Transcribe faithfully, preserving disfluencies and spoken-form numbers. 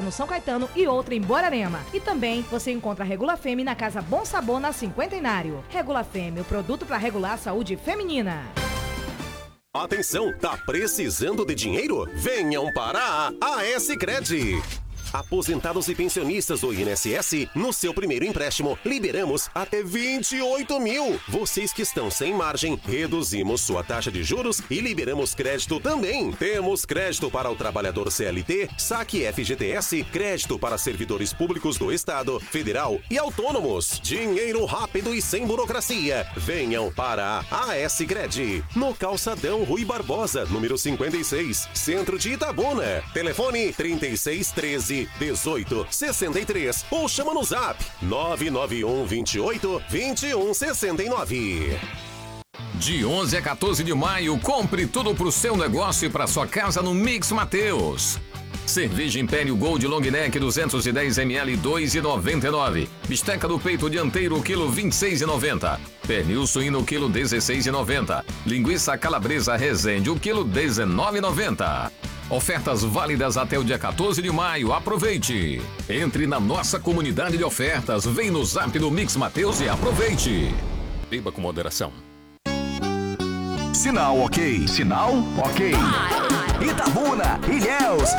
no São Caetano e outra em Borarema. E também você encontra a Regula Femme na Casa Bom Sabor, na Cinquentenário. Regula Femme, o produto para regular a saúde feminina. Atenção, tá precisando de dinheiro? Venham para a AS-Cred. Aposentados e pensionistas do I N S S, no seu primeiro empréstimo, liberamos até vinte e oito mil. Vocês que estão sem margem, reduzimos sua taxa de juros e liberamos crédito também. Temos crédito para o trabalhador C L T, saque F G T S, crédito para servidores públicos do Estado, Federal e autônomos. Dinheiro rápido e sem burocracia. Venham para a AS-Cred. No Calçadão Rui Barbosa, número cinquenta e seis, Centro de Itabuna. Telefone trinta e seis, treze, dezoito, sessenta e três ou chama no zap nove nove um, vinte e oito, vinte e um, sessenta e nove. De onze a quatorze de maio, compre tudo pro seu negócio e pra sua casa no Mix Mateus. Cerveja Império Gold Long Neck duzentos e dez mililitros, dois reais e noventa e nove centavos. Bisteca do peito dianteiro, quilo vinte e seis reais e noventa centavos. Pernil suíno, quilo dezesseis reais e noventa centavos. Linguiça calabresa Resende, o quilo dezenove reais e noventa centavos. Ofertas válidas até o dia quatorze de maio. Aproveite! Entre na nossa comunidade de ofertas, vem no zap do Mix Mateus e aproveite! Beba com moderação. Sinal ok. Sinal ok. Itabuna, Ilhéus,